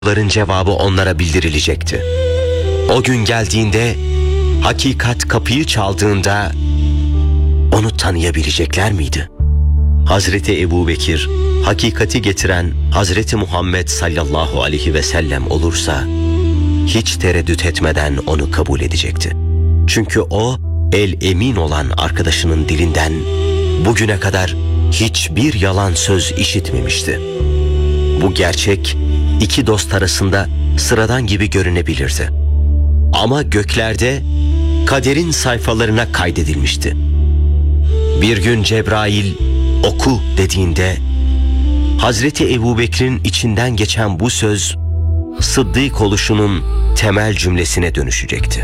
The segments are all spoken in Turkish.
soruların cevabı onlara bildirilecekti. O gün geldiğinde, hakikat kapıyı çaldığında onu tanıyabilecekler miydi? Hazreti Ebubekir, hakikati getiren Hazreti Muhammed sallallahu aleyhi ve sellem olursa, hiç tereddüt etmeden onu kabul edecekti. Çünkü o, el-emin olan arkadaşının dilinden bugüne kadar hiçbir yalan söz işitmemişti. Bu gerçek, iki dost arasında sıradan gibi görünebilirdi. Ama göklerde kaderin sayfalarına kaydedilmişti. Bir gün Cebrail oku dediğinde Hazreti Ebubekir'in içinden geçen bu söz Sıddık oluşunun temel cümlesine dönüşecekti.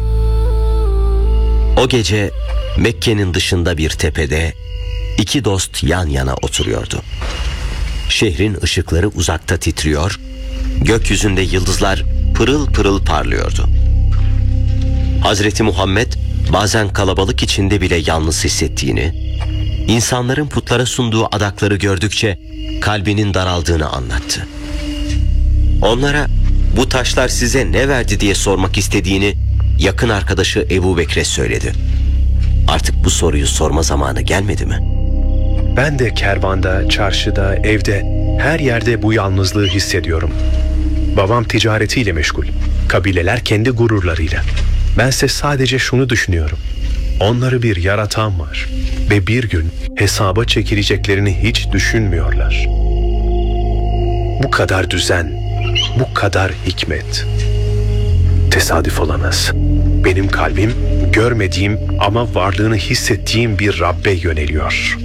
O gece Mekke'nin dışında bir tepede iki dost yan yana oturuyordu. Şehrin ışıkları uzakta titriyor, gökyüzünde yıldızlar pırıl pırıl parlıyordu. Hazreti Muhammed bazen kalabalık içinde bile yalnız hissettiğini, insanların putlara sunduğu adakları gördükçe kalbinin daraldığını anlattı. Onlara bu taşlar size ne verdi diye sormak istediğini yakın arkadaşı Ebubekir'e söyledi. Artık bu soruyu sorma zamanı gelmedi mi? Ben de kervanda, çarşıda, evde, her yerde bu yalnızlığı hissediyorum. Babam ticaretiyle meşgul, kabileler kendi gururlarıyla. Bense sadece şunu düşünüyorum. Onları bir yaratan var ve bir gün hesaba çekileceklerini hiç düşünmüyorlar. Bu kadar düzen, bu kadar hikmet. Tesadüf olamaz. Benim kalbim görmediğim ama varlığını hissettiğim bir Rabbe yöneliyor.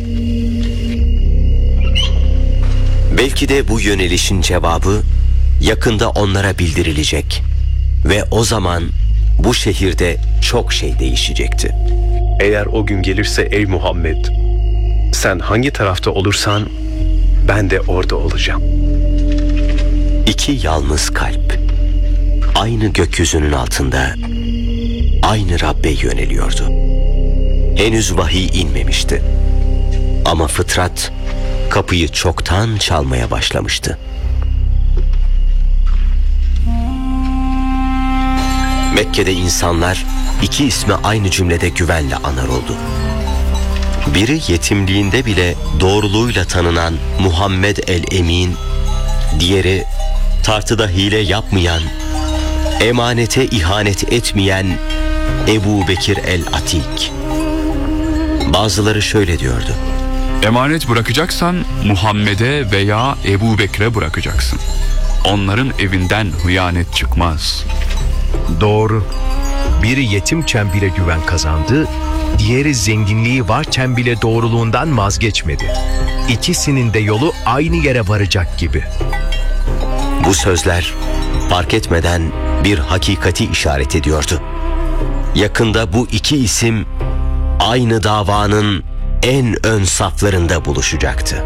Belki de bu yönelişin cevabı yakında onlara bildirilecek ve o zaman bu şehirde çok şey değişecekti. Eğer o gün gelirse ey Muhammed, sen hangi tarafta olursan ben de orada olacağım. İki yalnız kalp aynı gökyüzünün altında aynı Rabbe yöneliyordu. Henüz vahiy inmemişti. Ama fıtrat kapıyı çoktan çalmaya başlamıştı. Mekke'de insanlar iki ismi aynı cümlede güvenle anar oldu. Biri yetimliğinde bile doğruluğuyla tanınan Muhammed el-Emin, diğeri tartıda hile yapmayan, emanete ihanet etmeyen Ebubekir el-Atik. Bazıları şöyle diyordu: Emanet bırakacaksan Muhammed'e veya Ebubekir'e bırakacaksın. Onların evinden hıyanet çıkmaz. Doğru. Biri yetimken bile güven kazandı, diğeri zenginliği varken bile doğruluğundan vazgeçmedi. İkisinin de yolu aynı yere varacak gibi. Bu sözler fark etmeden bir hakikati işaret ediyordu. Yakında bu iki isim aynı davanın en ön saflarında buluşacaktı.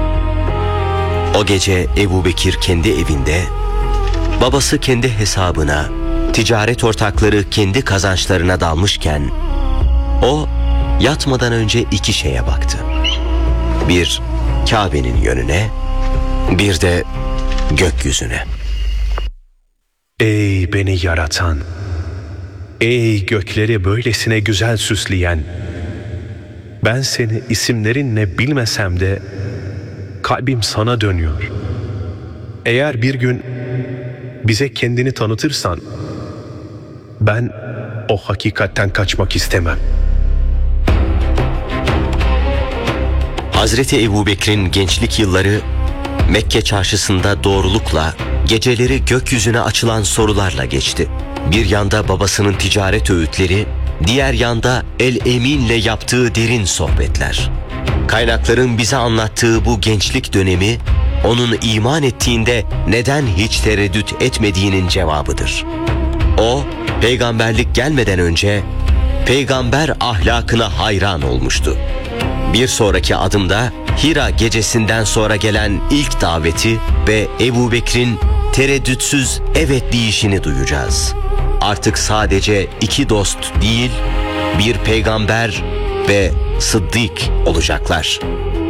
O gece Ebubekir kendi evinde, babası kendi hesabına, ticaret ortakları kendi kazançlarına dalmışken, o yatmadan önce iki şeye baktı. Bir, Kabe'nin yönüne, bir de gökyüzüne. Ey beni yaratan, ey gökleri böylesine güzel süsleyen, ben seni isimlerinle bilmesem de kalbim sana dönüyor. Eğer bir gün bize kendini tanıtırsan, ben o hakikatten kaçmak istemem. Hazreti Ebubekir'in gençlik yılları Mekke çarşısında doğrulukla, geceleri gökyüzüne açılan sorularla geçti. Bir yanda babasının ticaret öğütleri, diğer yanda el-Emin'le yaptığı derin sohbetler. Kaynakların bize anlattığı bu gençlik dönemi, onun iman ettiğinde neden hiç tereddüt etmediğinin cevabıdır. O, peygamberlik gelmeden önce peygamber ahlakına hayran olmuştu. Bir sonraki adımda Hira gecesinden sonra gelen ilk daveti ve Ebubekir'in tereddütsüz evet deyişini duyacağız. Artık sadece iki dost değil, bir peygamber ve Sıddık olacaklar.